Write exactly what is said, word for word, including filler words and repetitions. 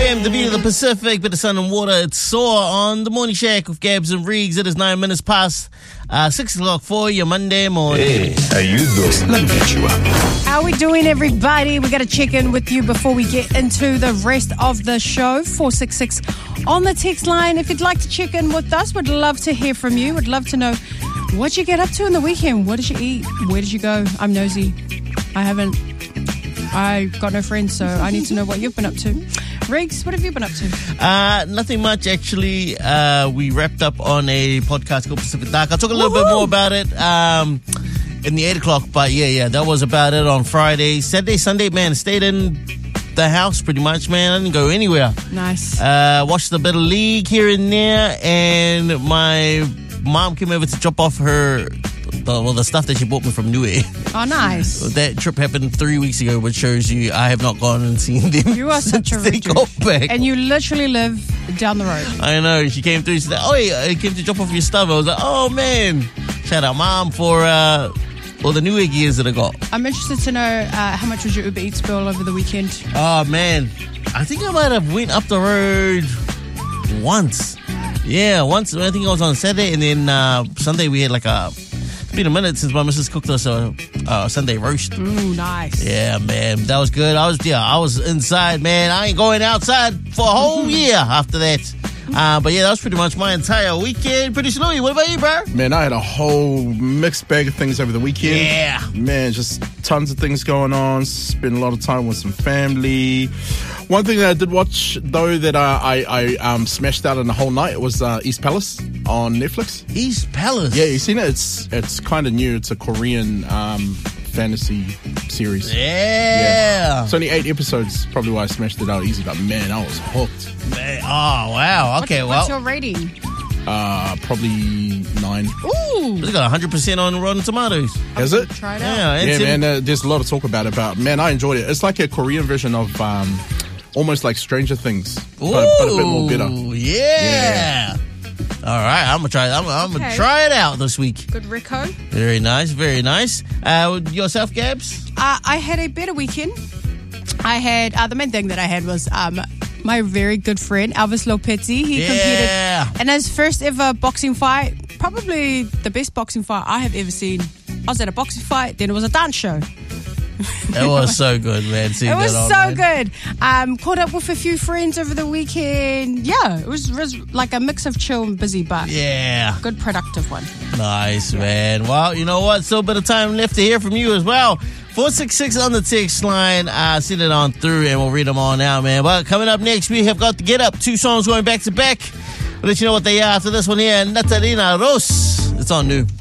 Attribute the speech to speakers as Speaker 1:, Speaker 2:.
Speaker 1: M, the beat of the Pacific, bit of sun and water. It's Soar on the Morning Shack with Gabs and Riggs. It is nine minutes past uh, six o'clock for your Monday morning.
Speaker 2: Hey, how you doing? Let me get you up.
Speaker 3: How we doing, everybody? We got to check in with you before we get into the rest of the show. four six six on the text line. If you'd like to check in with us, we'd love to hear from you. We'd love to know what you get up to in the weekend. What did you eat? Where did you go? I'm nosy. I haven't. I got no friends, so I need to know what you've been up to. Riggs, what have you been up to?
Speaker 1: Uh, nothing much, actually. Uh, we wrapped up on a podcast called Pacific Dark. I'll talk a little Woo-hoo! bit more about it um, in the eight o'clock, but yeah, yeah, that was about it on Friday. Saturday, Sunday, man, stayed in the house pretty much, man. I didn't go anywhere.
Speaker 3: Nice.
Speaker 1: Uh, watched a bit of league here and there, and my mom came over to drop off her... The, well, the stuff that she bought me from Niue.
Speaker 3: Oh, nice.
Speaker 1: That trip happened three weeks ago, which shows you I have not gone and seen them.
Speaker 3: You are such a
Speaker 1: they got back.
Speaker 3: And you literally live down the road.
Speaker 1: I know. She came through. She said, oh, yeah, I came to drop off your stuff. I was like, oh, man. Shout out, Mom, for uh, all the Niue gears that I got.
Speaker 3: I'm interested to know uh, how much was your Uber Eats bill over the weekend?
Speaker 1: Oh, man. I think I might have went up the road once. Yeah, once. I think I was on Saturday, and then uh, Sunday we had like a... It's been a minute since my missus cooked us a uh, Sunday roast.
Speaker 3: Ooh, nice.
Speaker 1: Yeah, man, that was good. I was yeah, I was inside, man. I ain't going outside for a whole year after that. Uh, but yeah, that was pretty much my entire weekend. Pretty snowy. What about you, bro?
Speaker 4: Man, I had a whole mixed bag of things over the weekend.
Speaker 1: Yeah.
Speaker 4: Man, just tons of things going on. Spent a lot of time with some family. One thing that I did watch, though, that uh, I, I um, smashed out in the whole night was uh, East Palace on Netflix.
Speaker 1: East Palace?
Speaker 4: Yeah, you seen it? It's it's kind of new. It's a Korean um, fantasy series.
Speaker 1: Yeah.
Speaker 4: yeah. It's only eight episodes. Probably why I smashed it out easy. But man, I was hooked.
Speaker 1: Man, oh, wow. Okay,
Speaker 3: what,
Speaker 1: well.
Speaker 3: What's your rating?
Speaker 4: Uh, probably nine.
Speaker 3: Ooh.
Speaker 1: It's got one hundred percent on Rotten Tomatoes.
Speaker 4: Has it?
Speaker 3: Try it
Speaker 1: Yeah,
Speaker 3: out.
Speaker 4: Yeah, man, uh, there's a lot of talk about it. But man, I enjoyed it. It's like a Korean version of... Um, almost like Stranger Things,
Speaker 1: Ooh,
Speaker 4: but, but a bit more bitter.
Speaker 1: Yeah. yeah. All right, I'm gonna try. I'm, I'm
Speaker 3: okay.
Speaker 1: gonna try it out this week.
Speaker 3: Good reco.
Speaker 1: Very nice, very nice. Uh, yourself, Gabs?
Speaker 3: Uh, I had a better weekend. I had uh, the main thing that I had was um, my very good friend Elvis Lopezzi. He
Speaker 1: yeah.
Speaker 3: competed in his first ever boxing fight. Probably the best boxing fight I have ever seen. I was at a boxing fight, then it was a dance show.
Speaker 1: It was so good, man.
Speaker 3: It was so man. good. Um, caught up with a few friends over the weekend. Yeah, it was, it was like a mix of chill and busy, but
Speaker 1: yeah,
Speaker 3: good productive one.
Speaker 1: Nice, yeah. man. Well, you know what? Still a bit of time left to hear from you as well. four six six on the text line. Uh, send it on through and we'll read them all now, man. Well, coming up next, we have got to Get Up. Two songs going back to back. We'll let you know what they are after this one here. Natalina Rose. It's on New.